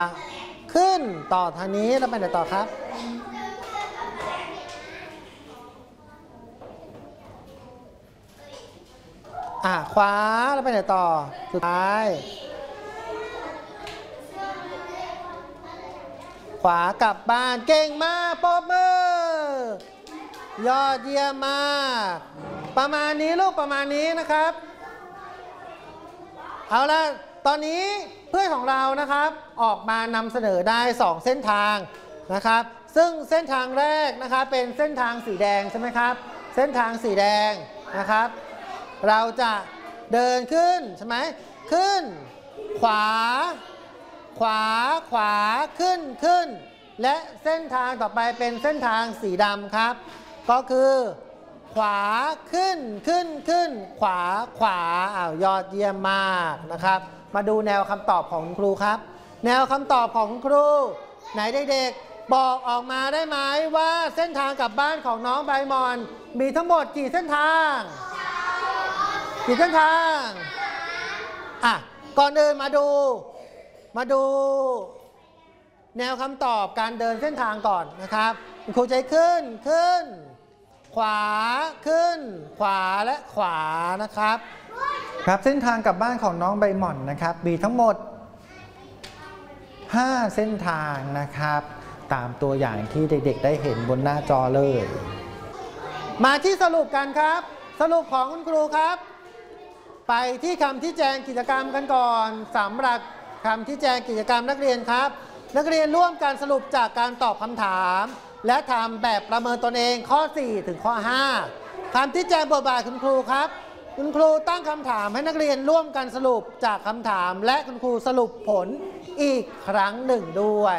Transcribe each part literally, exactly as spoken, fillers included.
ขึ้นต่อทางนี้แล้วไปไหนต่อครับอ่ะขวาแล้วไปไหนต่อสุดท้ายขวากลับบ้านเก่งมากปรบมือยอดเยี่ยมมากประมาณนี้ลูกประมาณนี้นะครับเอาละตอนนี้เพื่อนของเรานะครับออกมานำเสนอได้สองเส้นทางนะครับซึ่งเส้นทางแรกนะครับเป็นเส้นทางสีแดงใช่ไหมครับเส้นทางสีแดงนะครับเราจะเดินขึ้นใช่ไหมขึ้นขวาขวาขวาขึ้นขึ้นและเส้นทางต่อไปเป็นเส้นทางสีดำครับก็คือขวาขึ้นขึ้นขึ้นขวาขวาอ้าวยอดเยี่ยมมากนะครับมาดูแนวคำตอบของครูครับแนวคำตอบของครูไหนเด็กๆบอกออกมาได้ไหมว่าเส้นทางกลับบ้านของน้องใบหม่อนมีทั้งหมดกี่เส้นทางกี่เส้นทางอ่ะก่อนอื่นมาดูมาดูแนวคำตอบการเดินเส้นทางก่อนนะครับครูใจขึ้นขึ้นขวาขึ้นขวาและขวานะครับครับเส้นทางกลับบ้านของน้องใบหม่อนนะครับมีทั้งหมดห้าเส้นทางนะครับตามตัวอย่างที่เด็กๆได้เห็นบนหน้าจอเลยมาที่สรุปกันครับสรุปของคุณครูครับไปที่คำที่แจงกิจกรรมกันก่อนสำหรับคำที่แจงกิจกรรมนักเรียนครับนักเรียนร่วมกันสรุปจากการตอบคำถามและทำแบบประเมินตนเองข้อสี่ถึงข้อห้าคำที่แจงบทบาทคุณครูครับคุณครูตั้งคำถามให้นักเรียนร่วมกันสรุปจากคำถามและคุณครูสรุปผลอีกครั้งหนึ่งด้วย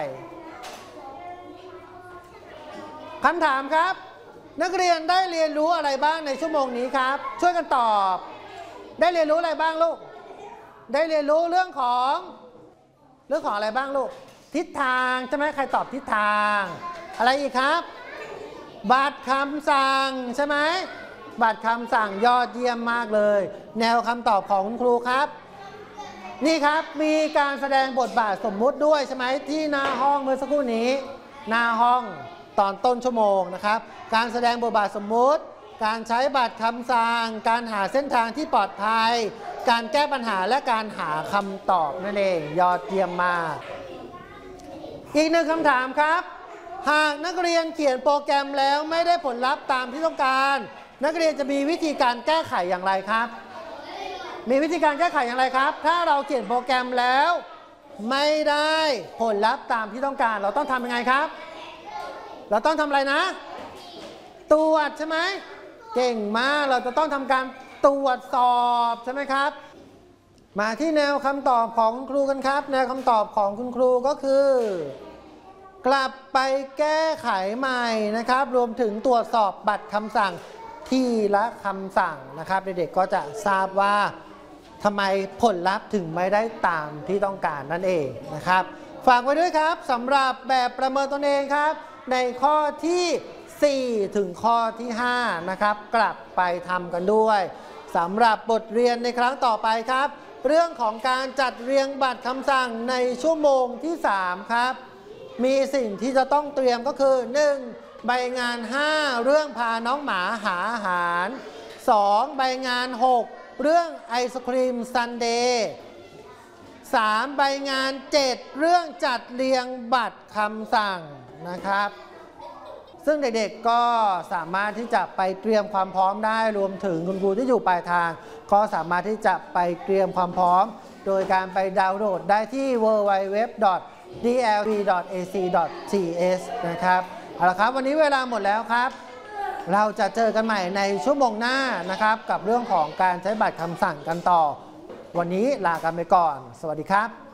คำถามครับนักเรียนได้เรียนรู้อะไรบ้างในชั่วโมงนี้ครับช่วยกันตอบได้เรียนรู้อะไรบ้างลูกได้เรียนรู้เรื่องของเรื่องของอะไรบ้างลูกทิศทางใช่ไหมใครตอบทิศทางอะไรอีกครับบัตรคำสั่งใช่ไหมบัตรคำสั่งยอดเยี่ยมมากเลยแนวคำตอบของคุณครูครับนี่ครับมีการแสดงบทบาทสมมุติด้วยใช่ไหมที่หน้าห้องเมื่อสักครู่นี้หน้าห้องตอนต้นชั่วโมงนะครับการแสดงบทบาทสมมุติการใช้บัตรคำสั่งการหาเส้นทางที่ปลอดภัยการแก้ปัญหาและการหาคำตอบนั่นเองยอดเยี่ยมมากอีกหนึ่งคำถามครับหากนักเรียนเขียนโปรแกรมแล้วไม่ได้ผลลัพธ์ตามที่ต้องการนักเรียนจะมีวิธีการแก้ไขอย่างไรครับมีวิธีการแก้ไขอย่างไรครับถ้าเราเขียนโปรแกรมแล้วไม่ได้ผลลัพธ์ตามที่ต้องการเราต้องทำยังไงครับเราต้องทำอะไรนะตรวจใช่ไหมเก่งมากเราจะต้องทำการตรวจสอบใช่ไหมครับมาที่แนวคำตอบของคุณครูกันครับแนวคำตอบของคุณครูก็คือกลับไปแก้ไขใหม่นะครับรวมถึงตรวจสอบบัตรคำสั่งทีละคำสั่งนะครับเด็กๆก็จะทราบว่าทำไมผลลัพธ์ถึงไม่ได้ตามที่ต้องการนั่นเองนะครับฝากไว้ด้วยครับสำหรับแบบประเมินตนเองครับในข้อที่สี่ถึงข้อที่ห้านะครับกลับไปทำกันด้วยสำหรับบทเรียนในครั้งต่อไปครับเรื่องของการจัดเรียงบัตรคำสั่งในชั่วโมงที่สามครับมีสิ่งที่จะต้องเตรียมก็คือ หนึ่ง ใบงานห้าเรื่องพาน้องหมาหาอาหาร สอง ใบงานหกเรื่องไอศครีมซันเดย์ สาม ใบงานเจ็ดเรื่องจัดเรียงบัตรคำสั่งนะครับซึ่งเด็กๆก็สามารถที่จะไปเตรียมความพร้อมได้รวมถึงคุณครูที่อยู่ปลายทางก็สามารถที่จะไปเตรียมความพร้อมโดยการไปดาวน์โหลดได้ที่ ดับเบิลยู ดับเบิลยู ดับเบิลยู ดอท ดี แอล วี ดอท เอ ซี ดอท ที เอส นะครับเอาละครับวันนี้เวลาหมดแล้วครับเราจะเจอกันใหม่ในชั่วโมงหน้านะครับกับเรื่องของการใช้บัตรคำสั่งกันต่อวันนี้ลากันไปก่อนสวัสดีครับ